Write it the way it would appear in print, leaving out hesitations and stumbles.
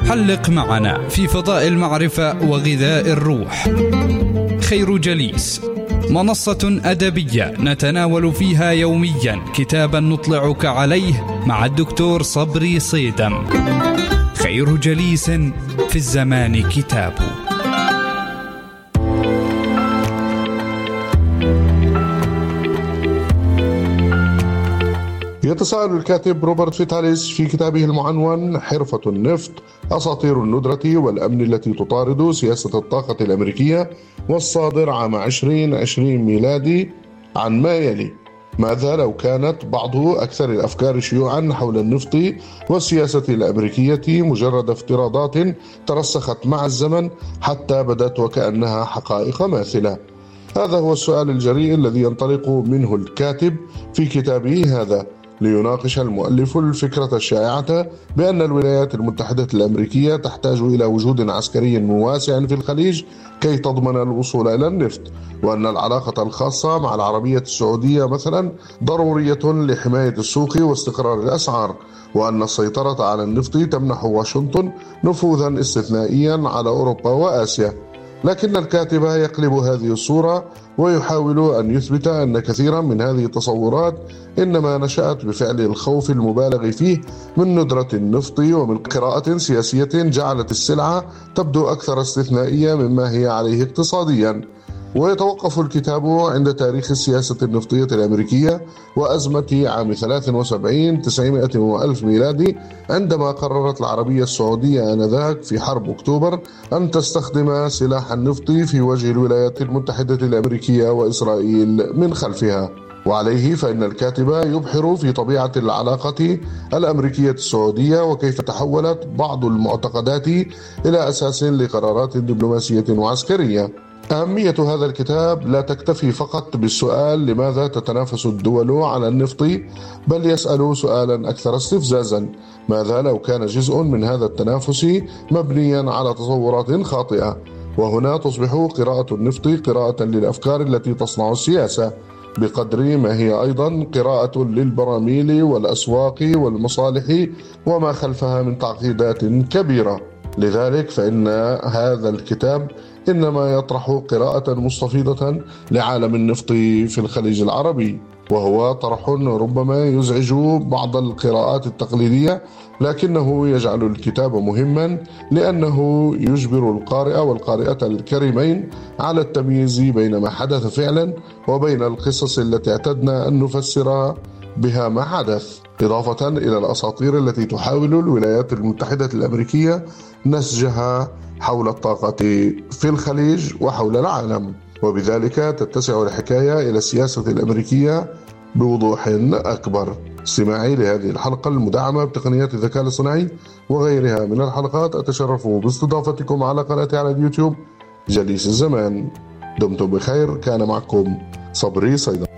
حلق معنا في فضاء المعرفة وغذاء الروح. خير جليس، منصة أدبية نتناول فيها يوميا كتابا نطلعك عليه مع الدكتور صبري صيدم. خير جليس في الزمان كتاب. يتساءل الكاتب روبرت فيتاليس في كتابه المعنون حرفة النفط، أساطير الندرة والأمن التي تطارد سياسة الطاقة الأمريكية، والصادر عام 2020 ميلادي، عن ما يلي: ماذا لو كانت بعض أكثر الأفكار شيوعا حول النفط والسياسة الأمريكية مجرد افتراضات ترسخت مع الزمن حتى بدت وكأنها حقائق ماثلة؟ هذا هو السؤال الجريء الذي ينطلق منه الكاتب في كتابه هذا، ليناقش المؤلف الفكرة الشائعة بأن الولايات المتحدة الأمريكية تحتاج إلى وجود عسكري واسع في الخليج كي تضمن الوصول إلى النفط، وأن العلاقة الخاصة مع العربية السعودية مثلا ضرورية لحماية السوق واستقرار الأسعار، وأن السيطرة على النفط تمنح واشنطن نفوذا استثنائيا على أوروبا وآسيا. لكن الكاتب يقلب هذه الصورة ويحاول أن يثبت أن كثيرا من هذه التصورات إنما نشأت بفعل الخوف المبالغ فيه من ندرة النفط ومن قراءة سياسية جعلت السلعة تبدو أكثر استثنائية مما هي عليه اقتصاديا. ويتوقف الكتاب عند تاريخ السياسة النفطية الأمريكية وأزمة عام 73 وألف ميلادي، عندما قررت العربية السعودية آنذاك في حرب أكتوبر أن تستخدم سلاح النفط في وجه الولايات المتحدة الأمريكية وإسرائيل من خلفها. وعليه فإن الكاتب يبحر في طبيعة العلاقة الأمريكية السعودية وكيف تحولت بعض المعتقدات إلى أساس لقرارات دبلوماسية وعسكرية. أهمية هذا الكتاب لا تكتفي فقط بالسؤال لماذا تتنافس الدول على النفط، بل يسأل سؤالا أكثر استفزازا: ماذا لو كان جزء من هذا التنافس مبنيا على تصورات خاطئة؟ وهنا تصبح قراءة النفط قراءة للأفكار التي تصنع السياسة، بقدر ما هي أيضا قراءة للبراميل والأسواق والمصالح وما خلفها من تعقيدات كبيرة. لذلك فإن هذا الكتاب إنما يطرح قراءة مستفيضة لعالم النفط في الخليج العربي، وهو طرح ربما يزعج بعض القراءات التقليدية، لكنه يجعل الكتاب مهما لأنه يجبر القارئ والقارئة الكريمين على التمييز بين ما حدث فعلا وبين القصص التي اعتدنا أن نفسر بها ما حدث، إضافة إلى الأساطير التي تحاول الولايات المتحدة الأمريكية نسجها حول الطاقة في الخليج وحول العالم، وبذلك تتسع الحكاية إلى السياسة الأمريكية بوضوح أكبر. استماعي لهذه الحلقة المدعمة بتقنيات الذكاء الاصطناعي وغيرها من الحلقات، أتشرف باستضافتكم على قناتي على اليوتيوب جليس الزمان. دمتم بخير، كان معكم صبري صيدم.